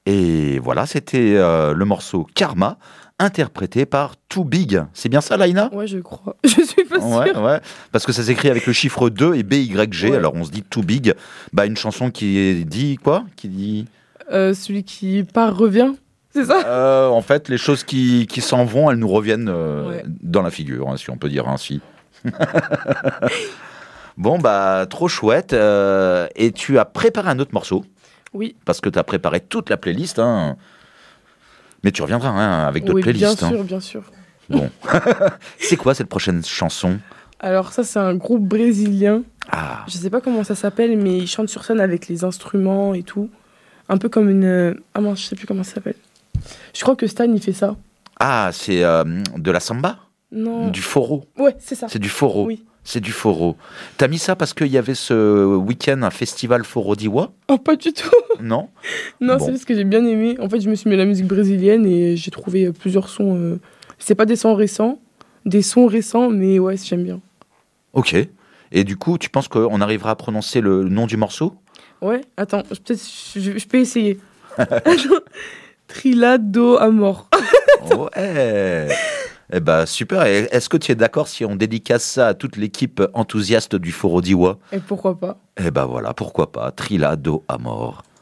Et voilà, c'était le morceau Karma, interprété par Too Big. C'est bien ça, Laïna? Ouais, je crois. Je suis pas sûre. Ouais, parce que ça s'écrit avec le chiffre 2 et BYG, Ouais. alors on se dit Too Big. Bah, une chanson qui dit quoi? Qui dit... Celui qui part revient, c'est ça? En fait, les choses qui s'en vont, elles nous reviennent Ouais. dans la figure, hein, si on peut dire ainsi. Bon, bah, trop chouette. Et tu as préparé un autre morceau, Oui. parce que tu as préparé toute la playlist. Hein. Mais tu reviendras hein, avec d'autres Oui, playlists. bien hein. sûr, bien sûr. Bon. C'est quoi cette prochaine chanson? Alors ça, c'est un groupe brésilien. Ah, Je sais pas comment ça s'appelle, mais ils chantent sur scène avec les instruments et tout. Un peu comme une... Ah mince, je sais plus comment ça s'appelle. Je crois que Stan, il fait ça. c'est de la samba? Non. Du foro? Ouais, c'est ça. C'est du foro. Oui. C'est du foro. T'as mis ça parce qu'il y avait ce week-end un festival Foro d'Iwa? Oh, pas du tout. Non? Non, Bon. c'est parce que j'ai bien aimé. En fait, je me suis mis à la musique brésilienne et j'ai trouvé plusieurs sons. C'est pas des sons récents, mais ouais, j'aime bien. Ok. Et du coup, tu penses qu'on arrivera à prononcer le nom du morceau? Ouais, attends, peut-être je peux essayer. Trilado Amor. Ouais. Eh ben super. Et est-ce que tu es d'accord si on dédicace ça à toute l'équipe enthousiaste du Foro d'Iwa? Et pourquoi pas? Eh ben voilà, pourquoi pas. Trilado Amor.